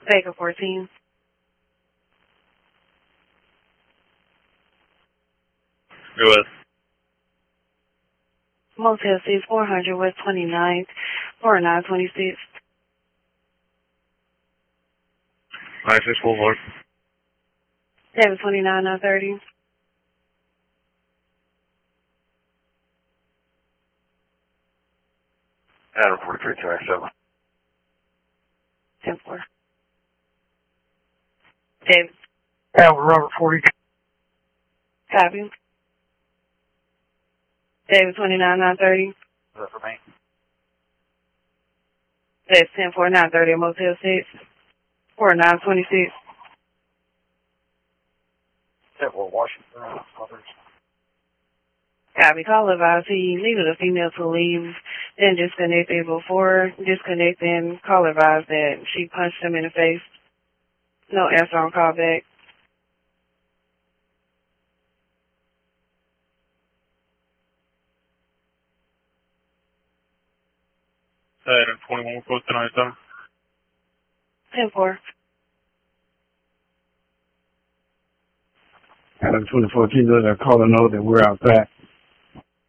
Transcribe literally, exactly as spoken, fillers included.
Baker fourteen. Go ahead. Motel six, four hundred West twenty-ninth, four nine twenty-six. nine six four four. seven twenty-nine, nine thirty. Adam forty-three, two nine seven. ten four. David. Albert Robert forty-two. Copy. David twenty-nine, nine thirty. Is that for me? That's ten four, nine thirty at Motel six, four nine twenty-six. ten four, Washington. Copy. Call advise he needed a female to leave, then disconnected. Before disconnecting, call advise that she punched him in the face. No answer on call back. Adam twenty-one, close to ninety-seven. ten four. Adam twenty-four, can you let that caller know that we're out back?